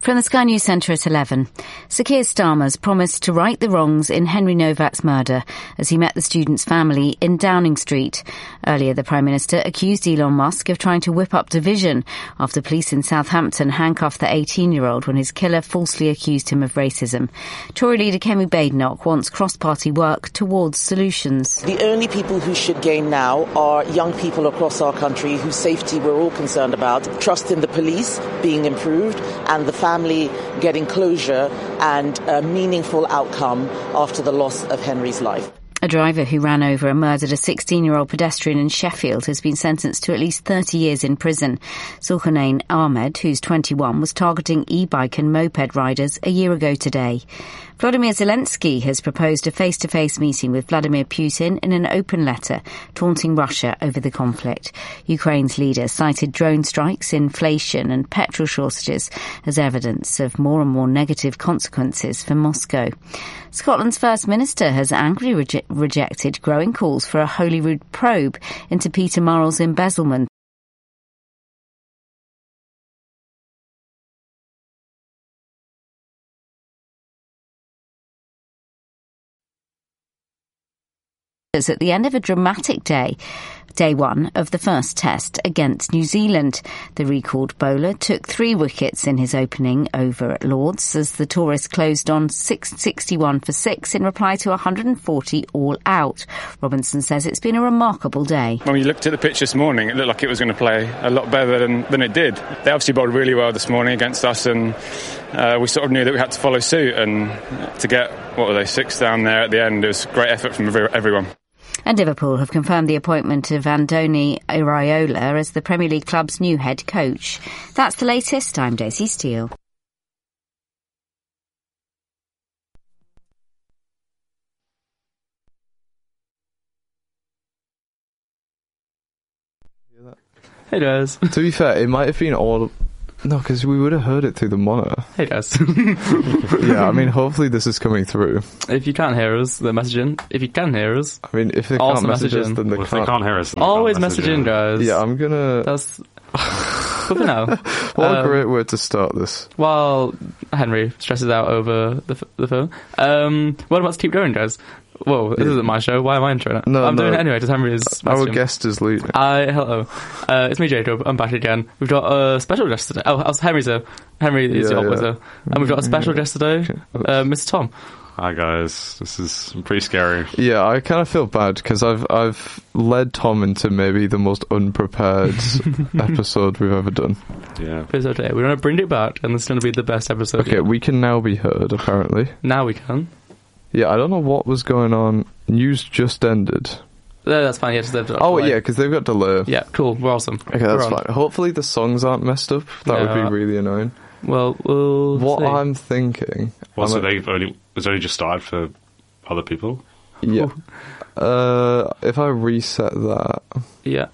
From the Sky News Centre at 11, Sir Keir Starmer's promised to right the wrongs in Henry Novak's murder as he met the student's family in Downing Street. Earlier, the Prime Minister accused Elon Musk of trying to whip up division after police in Southampton handcuffed the 18-year-old when his killer falsely accused him of racism. Tory leader Kemi Badenoch wants cross-party work towards solutions. The only people who should gain now are young people across our country whose safety we're all concerned about. Trust in the police being improved and the family getting closure and a meaningful outcome after the loss of Henry's life. A driver who ran over and murdered a 16-year-old pedestrian in Sheffield has been sentenced to at least 30 years in prison. Zulkarnain Ahmed, who's 21, was targeting e-bike and moped riders a year ago today. Volodymyr Zelensky has proposed a face-to-face meeting with Vladimir Putin in an open letter, taunting Russia over the conflict. Ukraine's leader cited drone strikes, inflation and petrol shortages as evidence of more and more negative consequences for Moscow. Scotland's First Minister has angrily rejected growing calls for a Holyrood probe into Peter Murrell's embezzlement. At the end of a dramatic day one of the first test against New Zealand. The recalled bowler took 3 wickets in his opening over at Lord's as the tourists closed on 61 for 6 in reply to 140 all out. Robinson says it's been a remarkable day. When we looked at the pitch this morning, it looked like it was going to play a lot better than it did. They obviously bowled really well this morning against us, and we sort of knew that we had to follow suit, and to get, 6 down there at the end, it was great effort from everyone. And Liverpool have confirmed the appointment of Andoni Iraola as the Premier League club's new head coach. That's the latest. I'm Daisy Steele. Hey guys. To be fair, it might have been all... No, because we would have heard it through the monitor. Hey guys. Yeah, I mean, hopefully this is coming through. If you can't hear us, they're messaging. If you can hear us... I mean, if they can't message us, then they can't. If they can't hear us, always message in, guys. Yeah, I'm gonna... That's... But for now... What a great way to start this. While Henry stresses out over the phone, what about to keep going, guys? Whoa, this isn't my show. Why am I introing it? I'm doing it anyway, because Henry is... Our guest is leading. Hello. It's me, Jacob. I'm back again. We've got a special guest today. Oh, Henry's here. Henry is the operator. And we've got a special guest today, Mr. Tom. Hi guys, this is pretty scary. Yeah, I kind of feel bad because I've led Tom into maybe the most unprepared episode we've ever done. Yeah. Episode 8. We're going to bring it back, and this is going to be the best episode. Okay, we can now be heard, apparently. Now we can. Yeah, I don't know what was going on. News just ended. That's fine, yeah, they've got delay. Yeah, because they've got delay. Yeah, cool, we're awesome. Okay, that's fine. Hopefully the songs aren't messed up. That would be really annoying. Well, we'll What see. I'm thinking... So it's only just started for other people? Yeah. If I reset that... Yeah.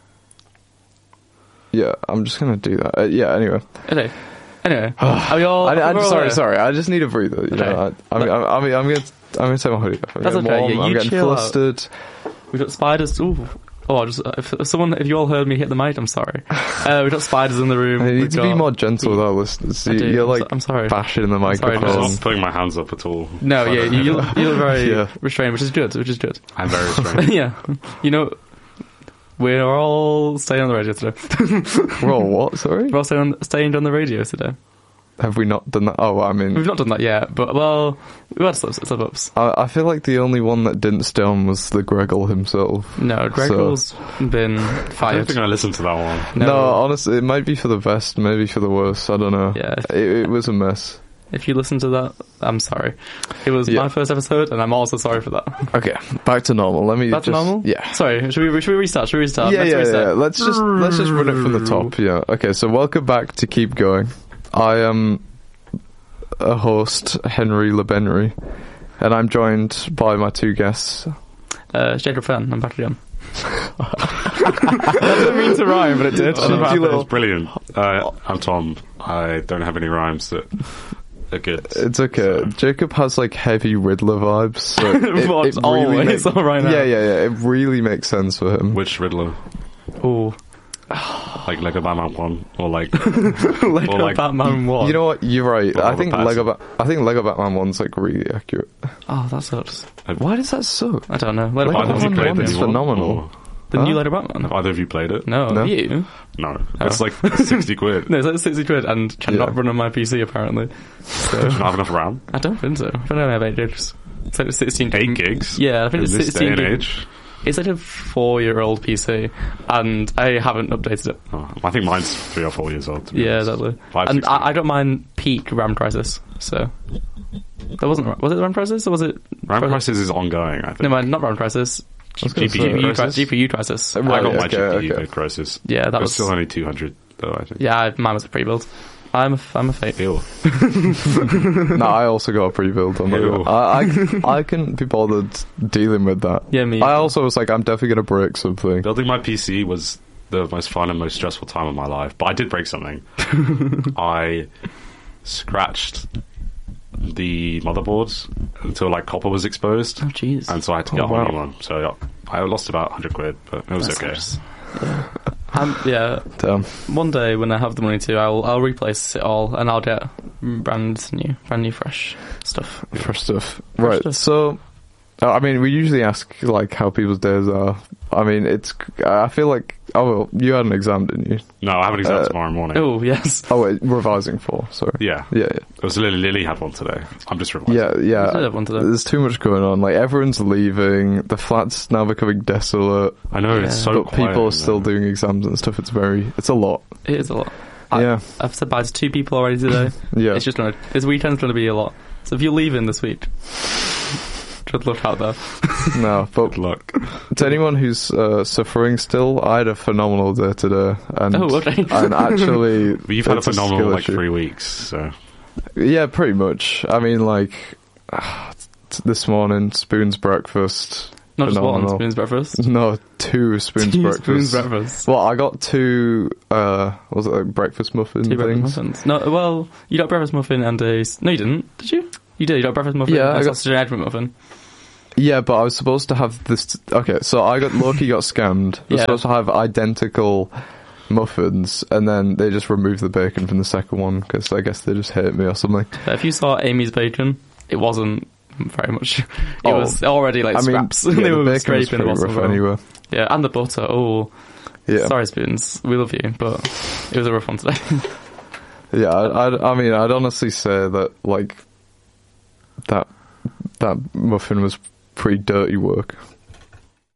Yeah, I'm just going to do that. Yeah, anyway. Okay. Anyway, are we all... Sorry, I just need a breather. You know, I'm going to take my hoodie off. That's okay, I'm getting flustered. We've got spiders... Ooh. Oh, if you all heard me hit the mic, I'm sorry. We've got spiders in the room. You need to be more gentle with our listeners. You're I'm sorry. bashing the microphone. I'm not putting my hands up at all. No, yeah, you're very restrained, which is good. I'm very restrained. Yeah. You know, we're all staying on the radio today. We're all what, sorry? We're all staying on the radio today. Have we not done that? Oh, I mean... We've not done that yet, but, well, we had slip-ups. I feel like the only one that didn't stay on was the Greggle himself. No, Greggle's been fired. I don't think I listened to that one. No, honestly, it might be for the best, maybe for the worst, I don't know. Yeah. It was a mess. If you listen to that, I'm sorry. It was my first episode, and I'm also sorry for that. Okay, back to normal. Back to normal? Yeah. Sorry, should we restart? Yeah. Let's just run it from the top, yeah. Okay, so welcome back to Keep Going. I am a host, Henry LeBenry, and I'm joined by my 2 guests. Jacob Fenn, I'm back again. That didn't mean to rhyme, but it did. It's brilliant. I'm Tom. I don't have any rhymes that are good. It's okay. So. Jacob has like heavy Riddler vibes. So it always all right now. Yeah. It really makes sense for him. Which Riddler? Oh. like Lego Batman 1 or like Lego or like Batman 1. You know what? You're right. Well, I think the Lego Batman 1's like really accurate. Oh, that sucks. Why does that suck? I don't know. Lego Lego Have you Batman Batman played 1 the is new one? phenomenal. Or The Huh? new Lego Batman? have either of you played it? No, No. you? No. It's like 60 quid. No, it's like 60 quid and cannot Yeah. run on my PC apparently. Do you not have enough RAM? I don't think so. I don't know, I have 8 gigs. It's like 16 8 gigs? Yeah, I think in it's this 16 day and gigs. age? It's like a 4-year-old PC, and I haven't updated it. Oh, I think mine's 3 or 4 years old. To be Yeah, honest. exactly. 5, And 16. I got mine peak RAM crisis, so that wasn't. Was it RAM crisis or was it RAM crisis is ongoing, I think. No, not RAM crisis. gonna say- GPU crisis. Right, I got my okay, GPU okay. crisis. Yeah, that It was was still only 200 though, I think. Yeah, mine was a pre-build. I'm a fake. Ew. No, I also got a pre-build. I'm not Ew. gonna- I couldn't be bothered dealing with that. Yeah, me. I also was like, I'm definitely gonna break something. Building my PC was the most fun and most stressful time of my life, but I did break something. I scratched the motherboards until like copper was exposed, Oh, jeez. and so I had to get Oh, a whole wow. new one. So yeah, I lost about 100 quid, but it was okay. Yeah, Damn. one day when I have the money to, I'll replace it all and I'll get brand new, fresh stuff. Fresh stuff. Right. stuff. So, I mean, we usually ask like how people's days are. I mean, I feel like. Oh, well, you had an exam, didn't you? No, I have an exam tomorrow morning. Oh, yes. Oh, wait, revising for. Sorry. Yeah. Yeah. It was Lily had one today. I'm just revising. Yeah. Yeah. I did have one today. There's too much going on. Like everyone's leaving. The flat's now becoming desolate. I know, it's Yeah. so But quiet people are in still there. doing exams and stuff. It's a lot. It is a lot. Yeah. I've said bye to 2 people already today. Yeah. It's just this weekend's going to be a lot. So if you're leaving this week, good luck out there. No, but Good luck. to anyone who's suffering still, I had a phenomenal day today, and Oh, okay. and actually, But you've had a it's phenomenal skill like issue. 3 weeks, so Yeah, pretty much. I mean, like this morning, Spoon's breakfast. Not just one phenomenal. spoon's breakfast. No, 2 Spoon's 2 breakfast. spoon's breakfast. Well, I got 2. Was it like breakfast muffin 2 things? breakfast muffins. No, well, you got a breakfast muffin and a... No, you didn't. Did you? You did. You got a breakfast muffin Yeah, and I a got- sausage and egg muffin. Yeah, but I was supposed to have this. Okay, so Loki got scammed. I was Yeah. supposed to have identical muffins, and then they just removed the bacon from the second one because I guess they just hate me or something. But if you saw Amy's bacon, it wasn't very much. It Oh, was already like scraps. Yeah, They the were bacon was scraping the pretty bottom rough as well. anyway. Yeah, and the butter. Oh, Yeah, sorry, Spoons. We love you, but it was a rough one today. yeah. I mean, I'd honestly say that like that muffin was pretty dirty work.